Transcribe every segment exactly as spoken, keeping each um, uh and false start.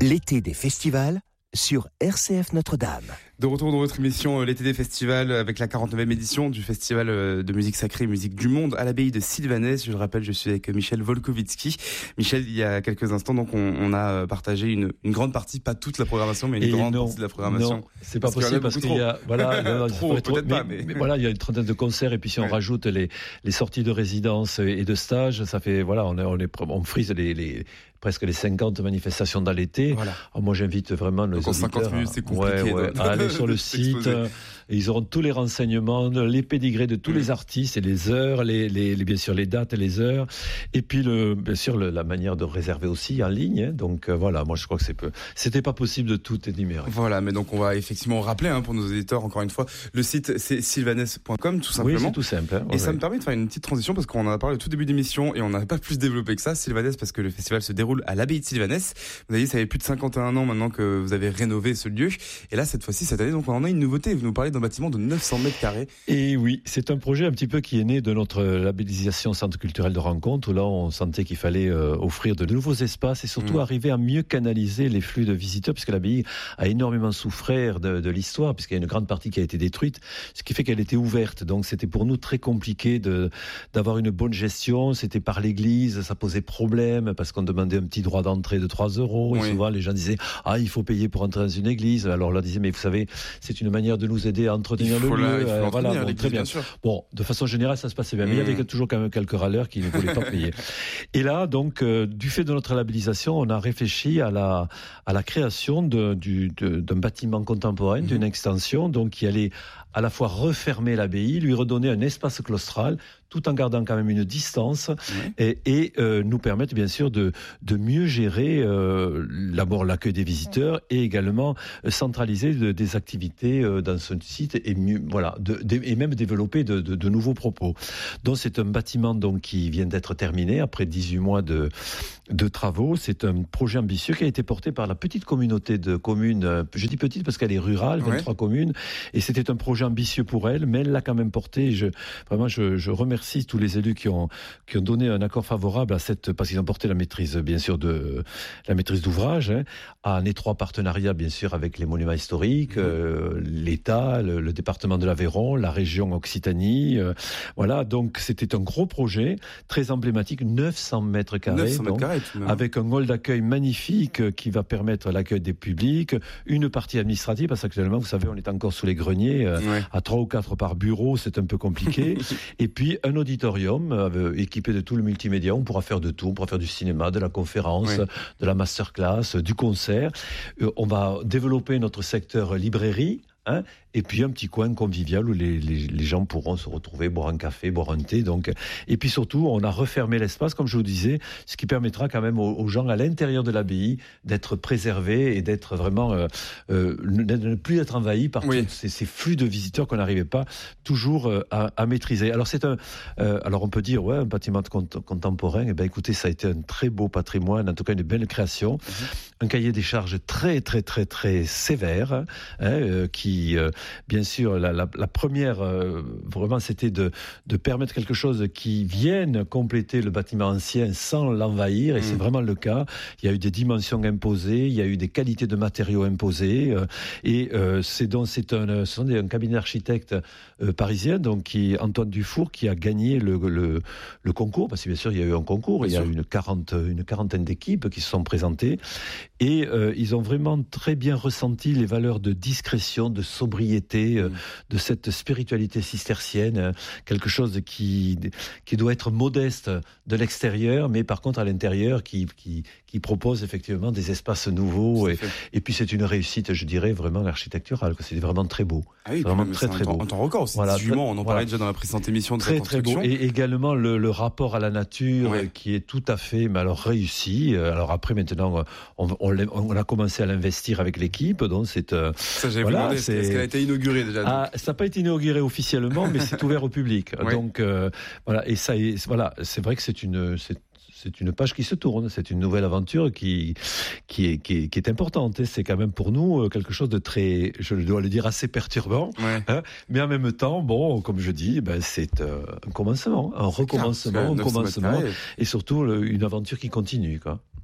L'été des festivals sur R C F Notre-Dame. De retour dans votre émission L'été des festivals avec la quarante-neuvième édition du festival de musique sacrée et musique du monde à l'abbaye de Sylvanès. Je le rappelle, je suis avec Michel Volkovitsky. Michel, il y a quelques instants, donc on, on a partagé une, une grande partie, pas toute la programmation, mais une et grande non, partie de la programmation. Non, c'est pas parce possible parce qu'il y a, voilà, non, non, trop, trop, peut-être mais, pas, mais... mais voilà, il y a une trentaine de concerts et puis si on ouais. rajoute les les sorties de résidence et de stages, ça fait voilà, on est on est on frise les les presque les cinquante manifestations dans l'été. Voilà. Alors moi, j'invite vraiment nos donc en auditeurs. cinquante minutes, c'est compliqué. Ouais, ouais, à aller sur le site. Et ils auront tous les renseignements, les pédigrés de tous mmh. les artistes et les heures, les, les, les, bien sûr les dates et les heures. Et puis, le, bien sûr, le, la manière de réserver aussi en ligne. Hein. Donc euh, voilà, moi je crois que c'est peu. C'était pas possible de tout énumérer. Voilà, mais donc on va effectivement rappeler hein, pour nos auditeurs, encore une fois, le site c'est sylvanès point com tout simplement. Oui, c'est tout simple. Hein. Et ouais. ça me permet de faire une petite transition parce qu'on en a parlé au tout début d'émission et on n'avait pas plus développé que ça. Sylvanès parce que le festival se déroule à l'abbaye de Sylvanès. Vous avez dit, ça fait plus de cinquante et un ans maintenant que vous avez rénové ce lieu. Et là, cette fois-ci, cette année, donc on en a une nouveauté. Vous nous parlez d'un bâtiment de neuf cents mètres carrés. Et oui, c'est un projet un petit peu qui est né de notre labellisation Centre culturel de rencontre, où là on sentait qu'il fallait euh, offrir de nouveaux espaces et surtout mmh. arriver à mieux canaliser les flux de visiteurs, puisque l'abbaye a énormément souffert de, de l'histoire, puisqu'il y a une grande partie qui a été détruite, ce qui fait qu'elle était ouverte. Donc c'était pour nous très compliqué de, d'avoir une bonne gestion. C'était par l'église, ça posait problème, parce qu'on demandait un petit droit d'entrée de trois euros. Oui. Et souvent les gens disaient « Ah, il faut payer pour entrer dans une église ». Alors on leur disait « Mais vous savez, c'est une manière de nous aider à entretenir le lieu ». Euh, voilà, bon, très bien. bien bon, de façon générale, ça se passait bien, mais mmh. il y avait toujours quand même quelques râleurs qui ne voulaient pas payer. Et là, donc, euh, du fait de notre labellisation, on a réfléchi à la à la création de, du, de, d'un bâtiment contemporain, mmh. d'une extension, donc qui allait à la fois refermer l'abbaye, lui redonner un espace claustral, tout en gardant quand même une distance, mmh. et, et euh, nous permettre bien sûr de de mieux gérer euh, d'abord l'accueil des visiteurs et également euh, centraliser de, des activités euh, dans ce site et mieux voilà de, de, et même développer de, de, de nouveaux propos. Donc c'est un bâtiment donc qui vient d'être terminé après dix-huit mois de de travaux. C'est un projet ambitieux qui a été porté par la petite communauté de communes. Je dis petite parce qu'elle est rurale, vingt-trois ouais. communes, et c'était un projet ambitieux pour elle, mais elle l'a quand même porté. Et je, vraiment, je, je remercie tous les élus qui ont qui ont donné un accord favorable à cette, parce qu'ils ont porté la maîtrise, bien sûr, de la maîtrise d'ouvrage, hein, à un étroit partenariat, bien sûr, avec les monuments historiques, mmh. euh, l'État, le, le département de l'Aveyron, la région Occitanie. Euh, voilà, donc c'était un gros projet, très emblématique, neuf cents mètres carrés. neuf cents mètres carrés. Avec un hall d'accueil magnifique qui va permettre l'accueil des publics, une partie administrative, parce qu'actuellement, vous savez, on est encore sous les greniers, euh, ouais. à trois ou quatre par bureau, c'est un peu compliqué. Et puis, un auditorium euh, équipé de tout le multimédia, on pourra faire de tout, on pourra faire du cinéma, de la conférence, ouais. de la masterclass, du concert. Euh, on va développer notre secteur librairie, hein, et puis un petit coin convivial où les, les, les gens pourront se retrouver, boire un café, boire un thé. Donc. Et puis surtout, on a refermé l'espace, comme je vous disais, ce qui permettra quand même aux, aux gens à l'intérieur de l'abbaye d'être préservés et d'être vraiment, euh, euh, de ne plus être envahis par oui. tous ces, ces flux de visiteurs qu'on n'arrivait pas toujours euh, à, à maîtriser. Alors c'est un, euh, alors on peut dire ouais, un bâtiment cont- contemporain. Eh ben écoutez, ça a été un très beau patrimoine, en tout cas une belle création, mm-hmm. un cahier des charges très très très très sévère, hein, euh, qui euh, bien sûr, la, la, la première, euh, vraiment, c'était de, de permettre quelque chose qui vienne compléter le bâtiment ancien sans l'envahir, et mmh. c'est vraiment le cas. Il y a eu des dimensions imposées, il y a eu des qualités de matériaux imposées, euh, et euh, c'est donc c'est un, ce sont des, un cabinet d'architectes euh, parisien, donc qui Antoine Dufour, qui a gagné le, le, le concours, parce que bien sûr, il y a eu un concours, bien il y sûr. a eu une, quarante, une quarantaine d'équipes qui se sont présentées, et euh, ils ont vraiment très bien ressenti les valeurs de discrétion, de sobriété, euh, de cette spiritualité cistercienne, euh, quelque chose qui, qui doit être modeste de l'extérieur, mais par contre à l'intérieur qui, qui, qui propose effectivement des espaces nouveaux. Et, et puis c'est une réussite, je dirais, vraiment architecturale. C'est vraiment très beau. Ah oui, vraiment très très beau. En temps record aussi. Voilà, dix-huit mois, on en voilà. parlait déjà dans la précédente émission de très, la construction. Très beau. Et également le, le rapport à la nature, ouais. qui est tout à fait, mais alors réussi. Alors après maintenant, on, on, on a commencé à l'investir avec l'équipe, donc c'est. Euh, Ça j'avais voilà, demandé. C'est... Est-ce qu'elle a été inaugurée déjà? Ah, ça n'a pas été inauguré officiellement, mais c'est ouvert au public. Ouais. Donc euh, voilà, et ça, est, voilà, c'est vrai que c'est une, c'est, c'est une page qui se tourne. C'est une nouvelle aventure qui, qui est, qui est, qui est importante. Et c'est quand même pour nous quelque chose de très, je dois le dire, assez perturbant. Ouais. Hein, mais en même temps, bon, comme je dis, ben c'est euh, un commencement, un recommencement, un commencement, et surtout le, une aventure qui continue, quoi.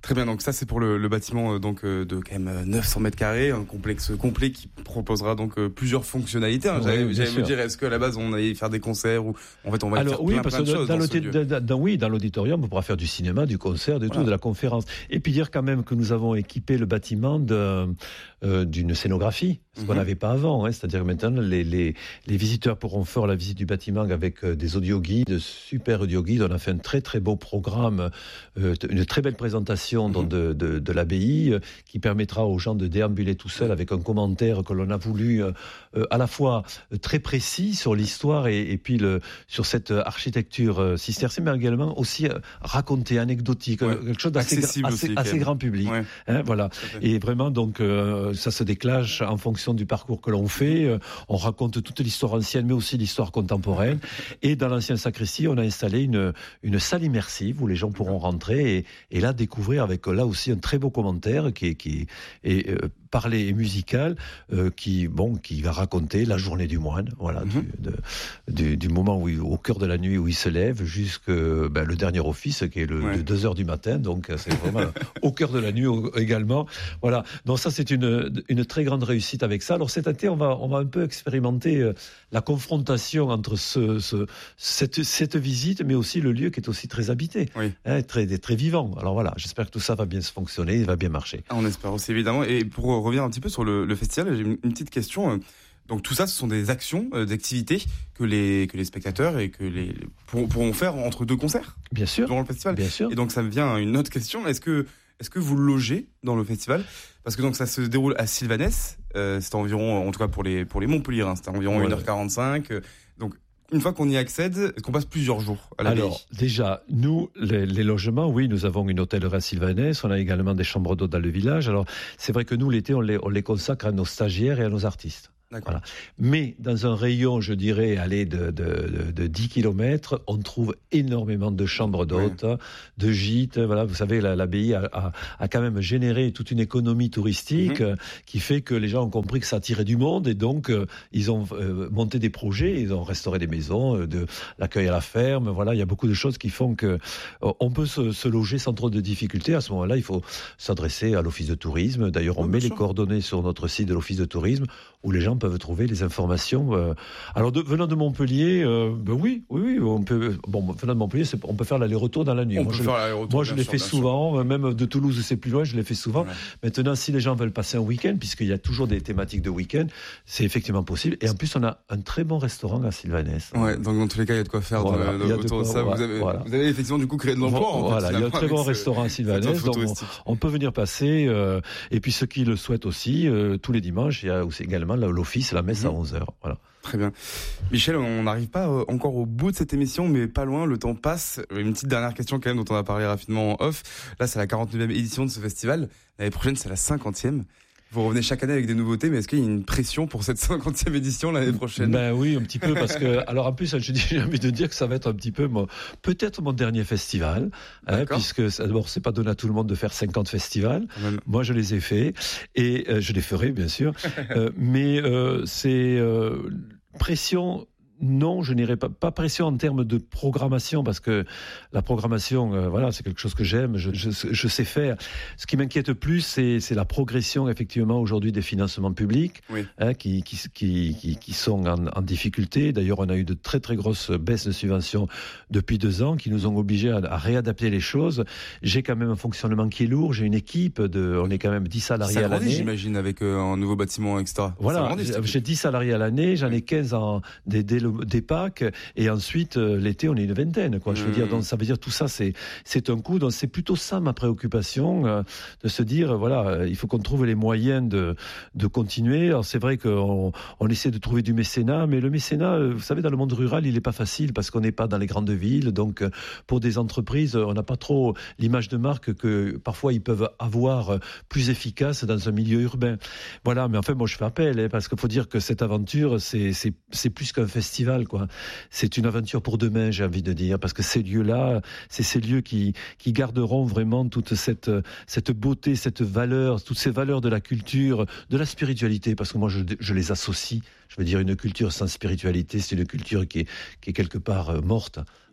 Très bien, donc ça c'est pour le, le bâtiment donc de quand même neuf cents mètres carrés, un complexe complet qui proposera donc plusieurs fonctionnalités. Hein. J'allais, oui, j'allais me dire, est-ce qu'à la base on allait faire des concerts ou en fait on va Alors, faire oui, plein, parce plein de que choses dans, dans, dans, dans, dans, oui, dans l'auditorium, on pourra faire du cinéma, du concert, de voilà. tout, de la conférence. Et puis dire quand même que nous avons équipé le bâtiment de, euh, d'une scénographie, ce mm-hmm. qu'on n'avait pas avant. Hein. C'est-à-dire que maintenant, les, les, les visiteurs pourront faire la visite du bâtiment avec euh, des audio-guides, super audio-guides. On a fait un très très beau programme, euh, une très belle présentation mm-hmm. de, de, de l'abbaye euh, qui permettra aux gens de déambuler tout seuls avec un commentaire que l'on a voulu euh, euh, à la fois très précis sur l'histoire et, et puis le, sur cette architecture euh, cistercienne, mais également aussi euh, raconter, anecdotique, ouais. quelque chose d'assez assez, aussi, assez grand public. Ouais. Hein, voilà. Et vraiment, donc, euh, ça se déclenche en fonction du parcours que l'on fait. Euh, on raconte toute l'histoire ancienne, mais aussi l'histoire contemporaine. Et dans l'ancienne sacristie, on a installé une, une salle immersive où les gens pourront rentrer et, et là découvrir avec là aussi un très beau commentaire qui est, qui est euh, parlé et musical, euh, qui, bon, qui va raconter la journée du moine, voilà, mm-hmm. du, de, du, du moment où il, au cœur de la nuit où il se lève jusqu'à ben, le dernier office qui est le, ouais. de deux heures du matin, donc c'est vraiment au cœur de la nuit également. Voilà, donc ça c'est une, une très grande réussite avec ça. Alors cet été, on va, on va un peu expérimenter euh, la confrontation entre ce, ce, cette, cette visite, mais aussi le lieu qui est aussi très habité, oui. hein, très, très vivant. Alors voilà, j'espère que tout ça va bien se fonctionner, va bien marcher. On espère aussi évidemment. Et pour revenir un petit peu sur le, le festival, j'ai une, une petite question. Donc tout ça, ce sont des actions, euh, d'activités que les que les spectateurs et que les pourront, pourront faire entre deux concerts. Bien sûr. Durant le festival. Bien sûr. Et donc ça me vient à une autre question. Est-ce que est-ce que vous logez dans le festival ? Parce que donc ça se déroule à Sylvanès. Euh, c'est environ, en tout cas pour les pour les Montpellier, hein, c'était environ ouais. une heure quarante-cinq. Euh, donc une fois qu'on y accède, est-ce qu'on passe plusieurs jours à l'abbaye ? Alors, déjà, nous, les, les logements, oui, nous avons une hôtellerie à Sylvanès, on a également des chambres d'hôtes dans le village. Alors, c'est vrai que nous, l'été, on les, on les consacre à nos stagiaires et à nos artistes. Voilà. Mais dans un rayon, je dirais, allez, de, de, de, de dix kilomètres, on trouve énormément de chambres d'hôtes, ouais. de gîtes. Voilà, vous savez, la, l'abbaye a, a, a quand même généré toute une économie touristique mm-hmm. euh, qui fait que les gens ont compris que ça attirait du monde et donc euh, ils ont euh, monté des projets, ils ont restauré des maisons, euh, de l'accueil à la ferme. Voilà, il y a beaucoup de choses qui font que euh, on peut se, se loger sans trop de difficultés. À ce moment-là, il faut s'adresser à l'office de tourisme. D'ailleurs, on oui, met les sûr. coordonnées sur notre site de l'office de tourisme où les gens peuvent trouver les informations. Euh... Alors, de, venant de Montpellier, euh, ben oui, oui, oui, on peut. Bon, venant de Montpellier, c'est, on peut faire l'aller-retour dans la nuit. On moi, peut je, faire l'aller-retour, moi, je l'ai sûr, fait souvent. Sûr. Même de Toulouse, c'est plus loin, je l'ai fait souvent. Ouais. Maintenant, si les gens veulent passer un week-end, puisqu'il y a toujours des thématiques de week-end, c'est effectivement possible. Et en plus, on a un très bon restaurant à Sylvanès. Ouais, donc dans tous les cas, il y a de quoi faire voilà, de, de, autour de ça. Voilà, vous, avez, voilà. vous avez effectivement du coup créé de l'emploi. En voilà, fait, il y a un très bon restaurant à Sylvanès, donc on, on peut venir passer. Euh, et puis ceux qui le souhaitent aussi, euh, tous les dimanches, il y a aussi également l'office, la messe mmh. à onze heures. Voilà. Très bien. Michel, on n'arrive pas encore au bout de cette émission, mais pas loin, le temps passe. Une petite dernière question quand même dont on a parlé rapidement en off. Là, c'est la quarante-neuvième édition de ce festival. L'année prochaine, c'est la cinquantième. Vous revenez chaque année avec des nouveautés, mais est-ce qu'il y a une pression pour cette cinquantième édition l'année prochaine ? Ben oui, un petit peu, parce que, alors en plus, j'ai envie de dire que ça va être un petit peu, mon, peut-être mon dernier festival, hein, puisque d'abord, c'est pas donné à tout le monde de faire cinquante festivals. Moi, je les ai faits, et euh, je les ferai, bien sûr, euh, mais euh, c'est euh, pression. Non, je n'irai pas, pas pression en termes de programmation, parce que la programmation, euh, voilà, c'est quelque chose que j'aime, je, je, je sais faire. Ce qui m'inquiète plus, c'est, c'est la progression, effectivement, aujourd'hui des financements publics, oui. hein, qui, qui, qui, qui, qui sont en, en difficulté. D'ailleurs, on a eu de très, très grosses baisses de subventions depuis deux ans, qui nous ont obligés à, à réadapter les choses. J'ai quand même un fonctionnement qui est lourd, j'ai une équipe de, on est quand même dix salariés à l'année. J'imagine, avec euh, un nouveau bâtiment, et cetera. Voilà, grandit, j'ai, j'ai dix salariés à l'année, j'en ai quinze en, des, des des Pâques, et ensuite euh, l'été on est une vingtaine, quoi. Je veux mmh. dire, donc ça veut dire tout ça, c'est c'est un coût. Donc c'est plutôt ça ma préoccupation, euh, de se dire, voilà, euh, il faut qu'on trouve les moyens de de continuer. Alors c'est vrai qu'on on essaie de trouver du mécénat, mais le mécénat, euh, vous savez, dans le monde rural, il est pas facile parce qu'on n'est pas dans les grandes villes. Donc euh, pour des entreprises, on n'a pas trop l'image de marque que parfois ils peuvent avoir, euh, plus efficace dans un milieu urbain. Voilà, mais enfin, moi je fais appel, hein, parce qu'il faut dire que cette aventure, c'est c'est c'est plus qu'un festival, quoi. C'est une aventure pour demain, j'ai envie de dire, parce que ces lieux-là, c'est ces lieux qui, qui garderont vraiment toute cette, cette beauté, cette valeur, toutes ces valeurs de la culture, de la spiritualité, parce que moi, je, je les associe. Je veux dire, une culture sans spiritualité, c'est une culture qui est, qui est quelque part morte.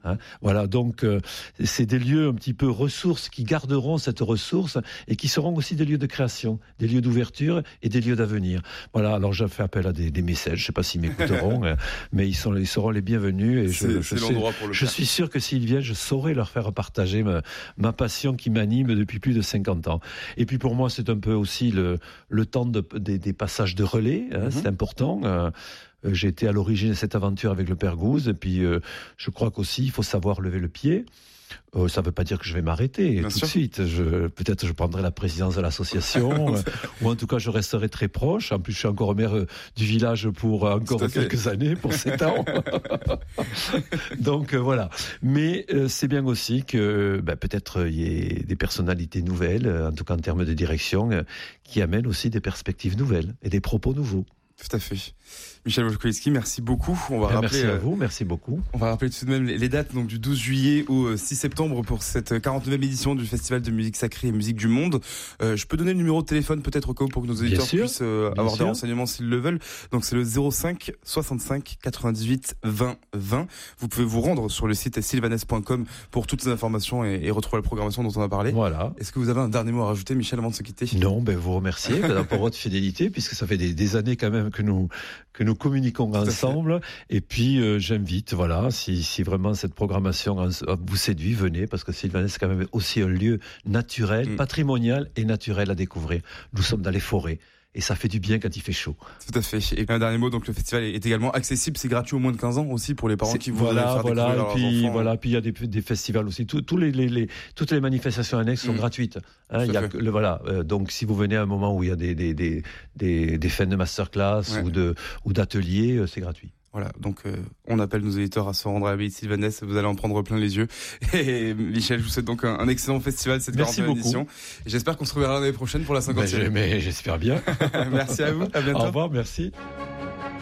Hein, voilà, donc euh, c'est des lieux un petit peu ressources qui garderont cette ressource et qui seront aussi des lieux de création, des lieux d'ouverture et des lieux d'avenir. Voilà, alors je fais appel à des, des messages, je ne sais pas s'ils m'écouteront, mais ils, sont, ils seront les bienvenus. Et je, je, sais, pour le je suis sûr que s'ils viennent, je saurai leur faire partager ma, ma passion qui m'anime depuis plus de cinquante ans. Et puis pour moi, c'est un peu aussi le, le temps de, des, des passages de relais, hein, mm-hmm. c'est important. Euh, J'ai été à l'origine de cette aventure avec le Père Gouze, et puis euh, je crois qu'aussi il faut savoir lever le pied. Euh, ça ne veut pas dire que je vais m'arrêter Bien tout sûr. de suite. Je, peut-être je prendrai la présidence de l'association, euh, ou en tout cas je resterai très proche. En plus, je suis encore maire euh, du village pour euh, encore quelques années, pour sept ans. Donc euh, voilà. Mais euh, c'est bien aussi que ben, peut-être il y ait des personnalités nouvelles, en tout cas en termes de direction, euh, qui amènent aussi des perspectives nouvelles et des propos nouveaux. Tout à fait. Michel Volkowitzki, merci beaucoup. On va rappeler, merci à vous, merci beaucoup. On va rappeler tout de même les dates, donc du douze juillet au six septembre pour cette quarante-neuvième édition du Festival de musique sacrée et musique du monde. Euh, je peux donner le numéro de téléphone peut-être au cas où pour que nos auditeurs sûr, puissent euh, avoir sûr. des renseignements s'ils le veulent. Donc c'est le zéro cinq soixante-cinq quatre-vingt-dix-huit vingt vingt. Vous pouvez vous rendre sur le site sylvanès point com pour toutes ces informations et, et retrouver la programmation dont on a parlé. Voilà. Est-ce que vous avez un dernier mot à rajouter, Michel, avant de se quitter ? Non, ben vous remercier pour votre fidélité, puisque ça fait des, des années quand même que nous que nous communiquons ensemble. Et puis euh, j'invite, voilà, si, si vraiment cette programmation vous séduit, venez, parce que Sylvanès c'est quand même aussi un lieu naturel, mmh. patrimonial et naturel à découvrir. Nous sommes dans les forêts. Et ça fait du bien quand il fait chaud. Tout à fait. Et un dernier mot, donc le festival est également accessible, c'est gratuit aux moins de quinze ans aussi pour les parents c'est, qui voudraient voilà, faire voilà, découvrir et puis, leurs enfants. Voilà, puis il y a des, des festivals aussi. Tout, tous les, les, les, toutes les manifestations annexes sont mmh. gratuites. Hein, il y a le, voilà. Euh, donc si vous venez à un moment où il y a des, des, des, des, des fins de masterclass ouais. ou, de, ou d'ateliers, euh, c'est gratuit. Voilà, donc euh, on appelle nos éditeurs à se rendre à l'abbaye de Sylvanès, vous allez en prendre plein les yeux. Et Michel, je vous souhaite donc un, un excellent festival cette quarantième édition. Et j'espère qu'on se reverra l'année prochaine pour la cinquantième. Ben, mais j'espère bien. Merci à vous, à bientôt. Au revoir, merci.